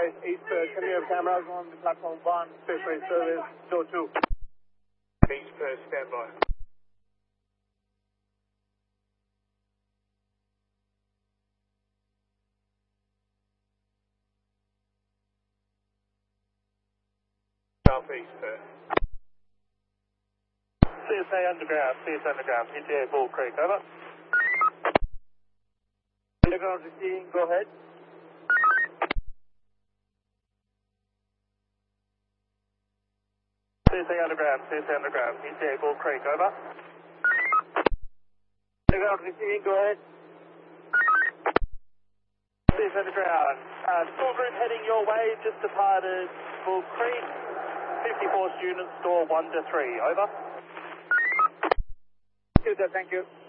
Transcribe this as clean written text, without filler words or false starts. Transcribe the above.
Southwest East, can you have cameras on the platform 1, Spaceport service, door 2? East, standby. Southeast, CSA underground, PTA Bull Creek, over. Underground receiving, go ahead. CSA underground, PTA Bull Creek, over. Underground receiving, go ahead. CSA underground, store group heading your way, just departed Bull Creek, 54 students, store 1 to 3, over. Good, thank you.